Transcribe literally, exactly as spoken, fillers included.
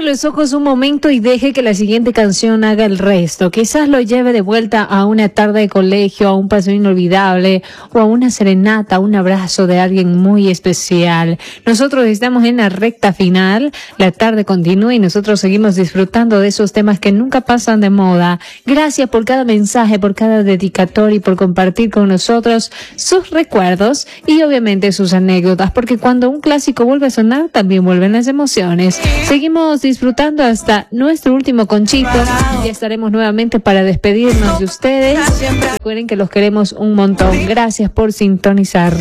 los ojos un momento y deje que la siguiente canción haga el resto. Quizás lo lleve de vuelta a una tarde de colegio, a un paseo inolvidable o a una serenata, a un abrazo de alguien muy especial. Nosotros estamos en la recta final, la tarde continúa y nosotros seguimos disfrutando de esos temas que nunca pasan de moda. Gracias por cada mensaje, por cada dedicatoria y por compartir con nosotros sus recuerdos y obviamente sus anécdotas, porque cuando un clásico vuelve a sonar, también vuelven las emociones. Seguimos disfrutando hasta nuestro último conchito y ya estaremos nuevamente para despedirnos de ustedes. Recuerden que los queremos un montón. Gracias por sintonizar.